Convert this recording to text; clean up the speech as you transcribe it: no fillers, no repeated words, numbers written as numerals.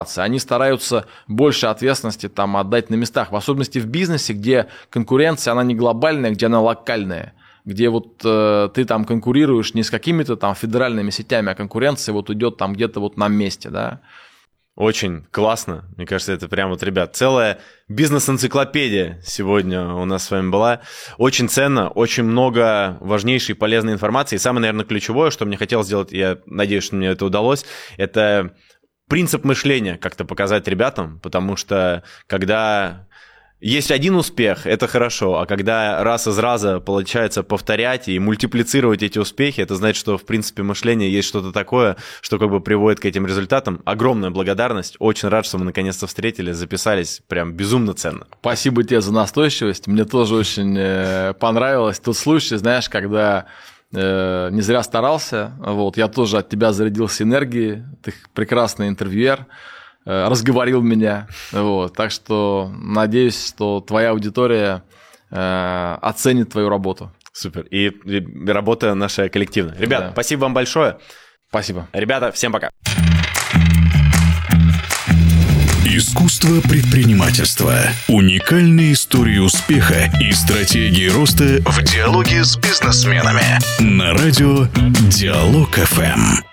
Они стараются больше ответственности там отдать на местах, в особенности в бизнесе, где конкуренция, она не глобальная, где она локальная, где вот ты там конкурируешь не с какими-то там федеральными сетями, а конкуренция вот идет там где-то вот на месте, да. Очень классно. Мне кажется, это прям вот, ребят, целая бизнес-энциклопедия сегодня у нас с вами была. Очень ценно, очень много важнейшей и полезной информации. И самое, наверное, ключевое, что мне хотелось сделать, я надеюсь, что мне это удалось, это принцип мышления как-то показать ребятам, потому что когда есть один успех, это хорошо, а когда раз из раза получается повторять и мультиплицировать эти успехи, это значит, что в принципе мышление есть что-то такое, что как бы приводит к этим результатам. Огромная благодарность, очень рад, что мы наконец-то встретились, записались, прям безумно ценно. Спасибо тебе за настойчивость, мне тоже очень понравилось тот случай, знаешь, когда не зря старался, вот, я тоже от тебя зарядился энергией, ты прекрасный интервьюер, разговорил меня, вот, так что надеюсь, что твоя аудитория оценит твою работу. Супер, и работа наша коллективная. Ребята, да. Спасибо вам большое. Спасибо. Ребята, всем пока. Искусство предпринимательства. Уникальные истории успеха и стратегии роста в диалоге с бизнесменами. На радио Диалог ФМ.